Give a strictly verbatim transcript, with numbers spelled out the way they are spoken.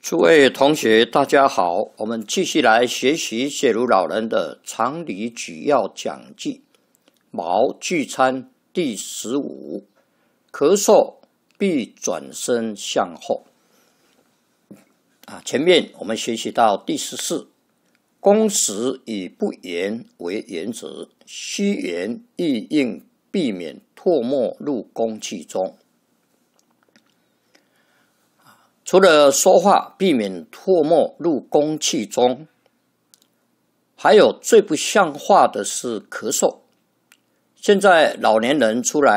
诸位同学，大家好，我们继续来学习解如老人的常理举要讲记，毛聚餐第十五，咳嗽必转身向后。啊，前面我们学习到第十四，公时以不言为原则，虚言亦应避免唾沫入公器中。除了说话避免唾沫入公器中，还有最不像话的是咳嗽。现在老年人出来